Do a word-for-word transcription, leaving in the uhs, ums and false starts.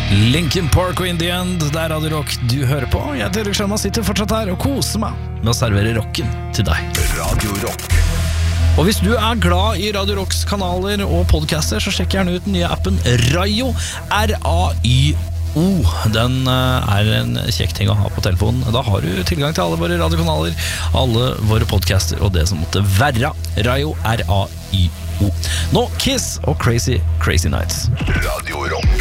Linkin Park og In The End, det er Radio Rock du hører på. Jeg heter Erik Sjarma, sitter fortsatt her og koser meg med å servere rocken til deg. Radio Rock. Og hvis du er glad i Radio Rocks kanaler og podcaster, så sjekk gjerne ut den nye appen Rayo, R A Y O. Den er en kjekk ting å ha på telefonen. Da har du tilgang til alle våre radiokanaler, alle våre podcaster og det som måtte være. Rayo, R A Y O. Nå Kiss og Crazy Crazy Nights. Radio Rock.